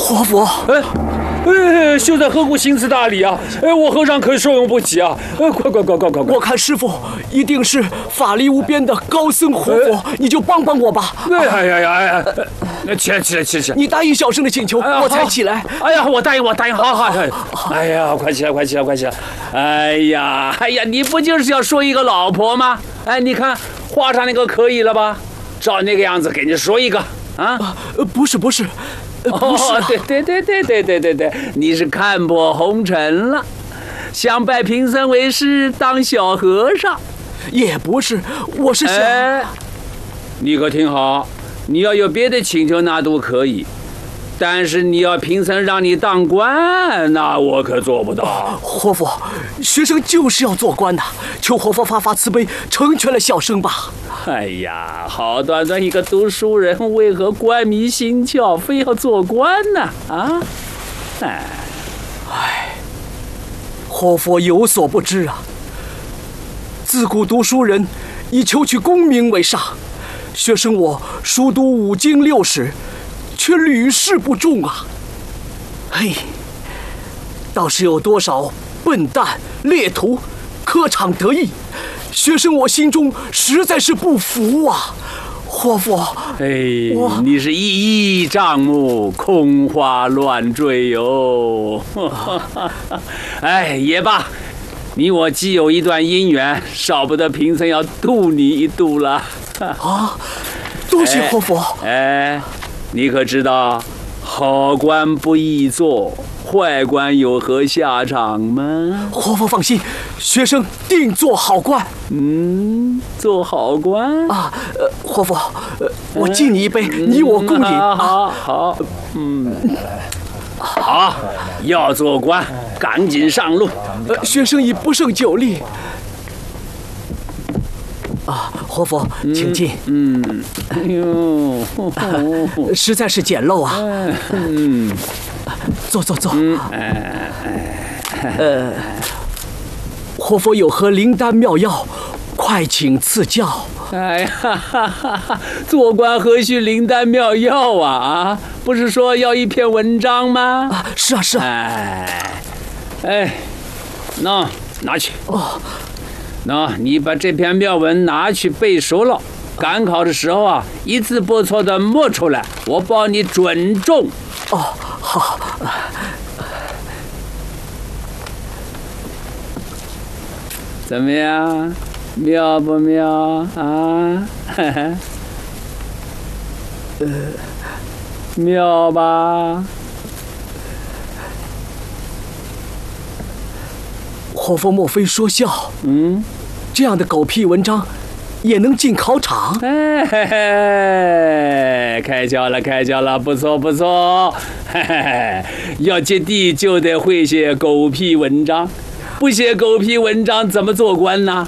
活佛， 秀才何故心思大礼啊？我和尚可受用不起啊！快！ 我看师傅一定是法力无边的高僧活佛，你就帮帮我吧。 哎呀，起来！ 你答应小生的请求，我才起来。 哎呀，我答应，好。哎呀，快起来！哎呀，你不就是要说一个老婆吗？你看画上那个可以了吧？照那个样子给你说一个啊？ 不是。不是对，你是看破红尘了，想拜贫僧为师当小和尚。 也不是，我是想。 你可听好，你要有别的请求那都可以，但是你要贫僧让你当官，那我可做不到。 活佛，学生就是要做官呐，求活佛发慈悲，成全了小生吧。 哎呀，好端端一个读书人，为何官迷心窍，非要做官呢？ 活佛有所不知啊，自古读书人以求取功名为上，学生我熟读5经6史，却屡试不中啊。倒是有多少笨蛋劣徒科场得意，学生我心中实在是不服啊。活佛， 你是一丈木，空花乱坠哟。也罢，你我既有一段姻缘，少不得贫僧要渡你一渡了。 多谢活佛。 你可知道好官不易做，坏官有何下场吗？ 活佛放心，学生定做好官。 做好官啊！活佛，我敬你一杯，你我共饮。 好，好，要做官，赶紧上路。 学生已不胜酒力。活佛，请进。实在是简陋啊。坐。活佛有何灵丹妙药，快请赐教。 做官何须灵丹妙药啊？不是说要一篇文章吗？ 是啊。拿去。你把这篇妙文拿去背熟了，赶考的时候啊，一字不错的默出来，我帮你准中。 好。 怎么样，妙不妙啊？妙吧？ 活佛莫非说笑？这样的狗屁文章也能进考场？ 开窍了，不错。要接地就得会写狗屁文章，不写狗屁文章怎么做官呢？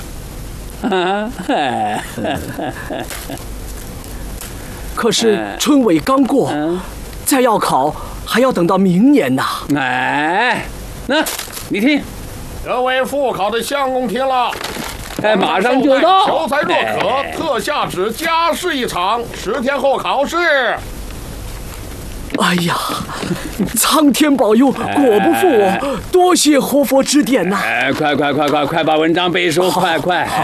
可是春闱刚过，再要考还要等到明年呐。 那你听， 这位复考的相公听了， 马上就到。 求才若渴，特下旨加试一场，10天后考试。 哎呀，苍天保佑，果不负我，多谢活佛指点呐！ 快把文章背熟，快！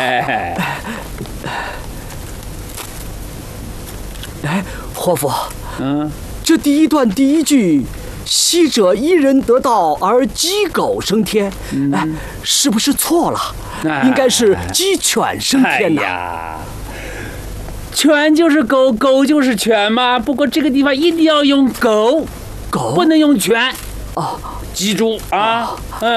活佛，这第一段第一句“昔者一人得道而鸡狗升天”，是不是错了？应该是鸡犬升天呐。 犬就是狗，狗就是犬嘛。不过这个地方一定要用狗，不能用犬。记住啊。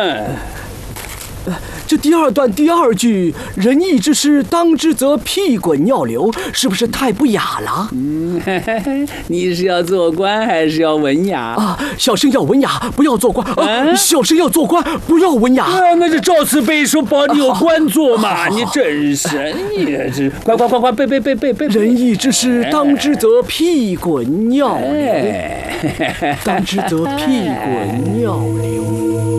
这第二段第2句“仁义之师，当之则屁滚尿流”，是不是太不雅了？ 你是要做官还是要文雅？ 小生要文雅，不要做官。小生要做官，不要文雅。 那就照此背书，保你有官做嘛。你真是，你这快背。 仁义之师，当之则屁滚尿流。当之则屁滚尿流。